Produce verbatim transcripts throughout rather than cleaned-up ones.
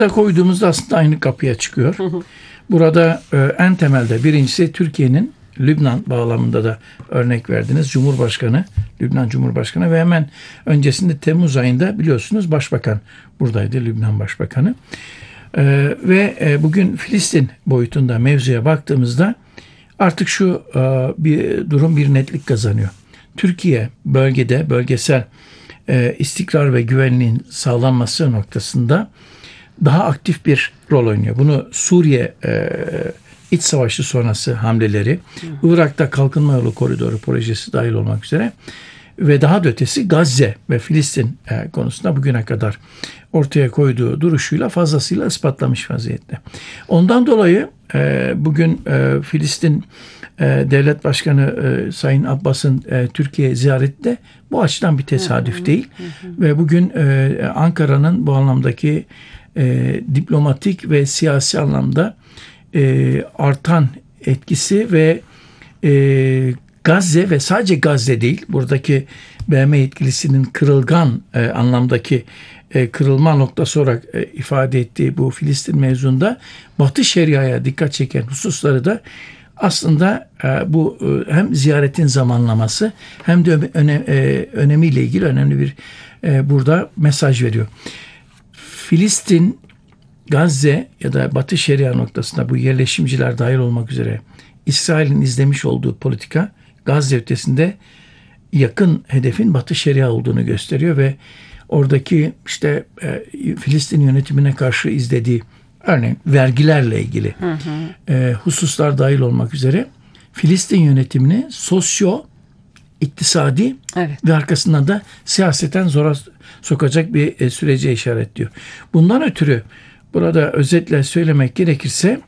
koyduğumuzda aslında aynı kapıya çıkıyor. Hı hı. Burada e, en temelde birincisi Türkiye'nin Lübnan bağlamında da örnek verdiniz. Cumhurbaşkanı, Lübnan Cumhurbaşkanı ve hemen öncesinde Temmuz ayında biliyorsunuz Başbakan buradaydı, Lübnan Başbakanı. E, ve e, bugün Filistin boyutunda mevzuya baktığımızda artık şu e, bir durum bir netlik kazanıyor. Türkiye bölgede bölgesel e, istikrar ve güvenliğin sağlanması noktasında daha aktif bir rol oynuyor. Bunu Suriye e, iç savaşı sonrası hamleleri, Hı. Irak'ta Kalkınma Yolu Koridoru projesi dahil olmak üzere ve daha da ötesi Gazze ve Filistin e, konusunda bugüne kadar ortaya koyduğu duruşuyla fazlasıyla ispatlamış vaziyette. Ondan dolayı e, bugün e, Filistin e, Devlet Başkanı e, Sayın Abbas'ın e, Türkiye ziyareti de bu açıdan bir tesadüf Hı. değil. Hı. Ve bugün e, Ankara'nın bu anlamdaki E, diplomatik ve siyasi anlamda e, artan etkisi ve e, Gazze ve sadece Gazze değil, buradaki B M yetkilisinin kırılgan e, anlamdaki e, kırılma noktası olarak e, ifade ettiği bu Filistin mevzunda Batı Şeria'ya dikkat çeken hususları da aslında e, bu e, hem ziyaretin zamanlaması hem de öne, e, önemiyle ilgili önemli bir e, burada mesaj veriyor. Filistin, Gazze ya da Batı Şeria noktasında bu yerleşimciler dahil olmak üzere İsrail'in izlemiş olduğu politika Gazze ötesinde yakın hedefin Batı Şeria olduğunu gösteriyor ve oradaki işte e, Filistin yönetimine karşı izlediği örneğin vergilerle ilgili hı hı. E, hususlar dahil olmak üzere Filistin yönetimini sosyo iktisadi evet. ve arkasından da siyaseten zora sokacak bir e, sürece işaretliyor. Bundan ötürü burada özetle söylemek gerekirse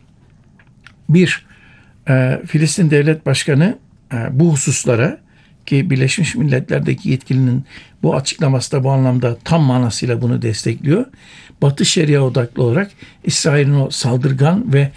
bir e, Filistin Devlet Başkanı e, bu hususlara ki Birleşmiş Milletler'deki yetkilinin bu açıklaması da bu anlamda tam manasıyla bunu destekliyor. Batı Şeria odaklı olarak İsrail'in o saldırgan ve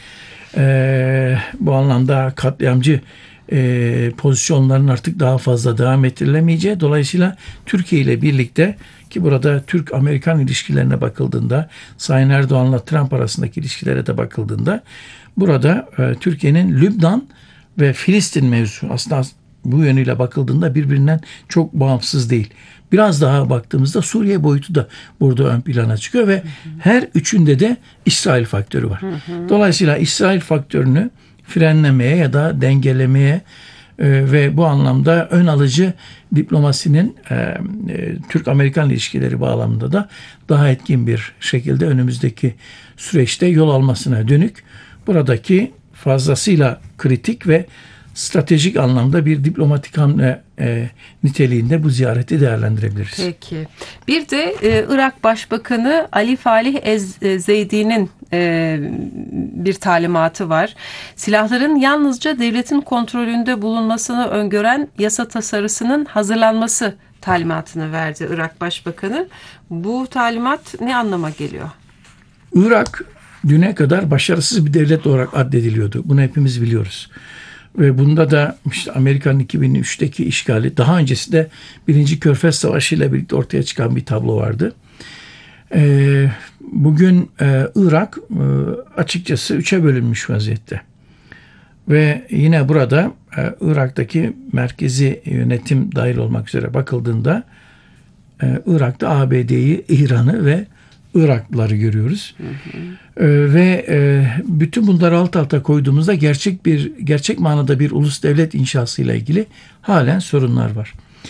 e, bu anlamda katliamcı E, pozisyonların artık daha fazla devam ettirilemeyeceği, dolayısıyla Türkiye ile birlikte ki burada Türk-Amerikan ilişkilerine bakıldığında Sayın Erdoğan'la Trump arasındaki ilişkilere de bakıldığında burada e, Türkiye'nin Lübnan ve Filistin mevzu aslında bu yönüyle bakıldığında birbirinden çok bağımsız değil. Biraz daha baktığımızda Suriye boyutu da burada ön plana çıkıyor ve hı hı. her üçünde de İsrail faktörü var. Hı hı. Dolayısıyla İsrail faktörünü frenlemeye ya da dengelemeye e, ve bu anlamda ön alıcı diplomasinin e, e, Türk-Amerikan ilişkileri bağlamında da daha etkin bir şekilde önümüzdeki süreçte yol almasına dönük buradaki fazlasıyla kritik ve stratejik anlamda bir diplomatik hamle e, niteliğinde bu ziyareti değerlendirebiliriz. Peki. Bir de e, Irak Başbakanı Ali Falih Ez-Zeydi'nin e, bir talimatı var. Silahların yalnızca devletin kontrolünde bulunmasını öngören yasa tasarısının hazırlanması talimatını verdi Irak Başbakanı. Bu talimat ne anlama geliyor? Irak düne kadar başarısız bir devlet olarak addediliyordu. Bunu hepimiz biliyoruz. Ve bunda da işte Amerika'nın iki bin üçteki işgali, daha öncesinde Birinci Körfez Savaşı ile birlikte ortaya çıkan bir tablo vardı. Ee, bugün e, Irak e, açıkçası üçe bölünmüş vaziyette. Ve yine burada e, Irak'taki merkezi yönetim dahil olmak üzere bakıldığında e, Irak'ta A B D'yi, İran'ı ve Iraklıları görüyoruz. Hı hı. Ee, ve e, bütün bunları alt alta koyduğumuzda gerçek bir gerçek manada bir ulus devlet inşasıyla ilgili halen sorunlar var.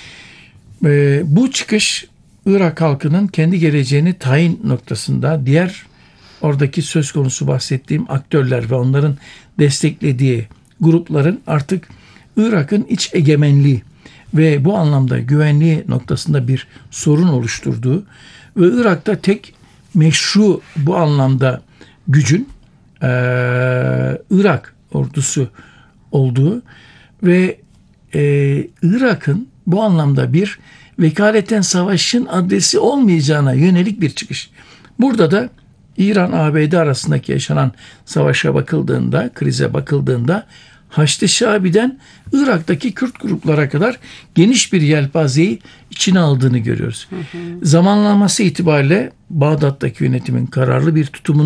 Ee, bu çıkış Irak halkının kendi geleceğini tayin noktasında diğer oradaki söz konusu bahsettiğim aktörler ve onların desteklediği grupların artık Irak'ın iç egemenliği ve bu anlamda güvenliği noktasında bir sorun oluşturduğu ve Irak'ta tek meşru bu anlamda gücün e, Irak ordusu olduğu ve e, Irak'ın bu anlamda bir vekaleten savaşın adresi olmayacağına yönelik bir çıkış. Burada da İran-A B D arasındaki yaşanan savaşa bakıldığında, krize bakıldığında Haçlı Şabi'den Irak'taki Kürt gruplara kadar geniş bir yelpazeyi içine aldığını görüyoruz. Hı hı. Zamanlaması itibariyle Bağdat'taki yönetimin kararlı bir tutumu